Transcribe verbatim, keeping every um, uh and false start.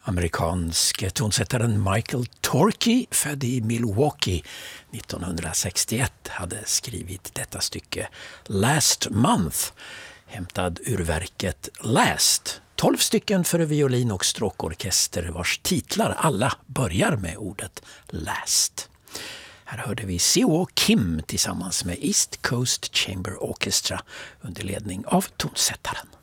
Amerikanske tonsättaren Michael Torkey, född i Milwaukee nittonhundrasextioett, hade skrivit detta stycke Last Month, hämtad ur verket Last. Tolv stycken för violin och stråkorkester vars titlar alla börjar med ordet Last. Här hörde vi Seo Kim tillsammans med East Coast Chamber Orchestra under ledning av tonsättaren.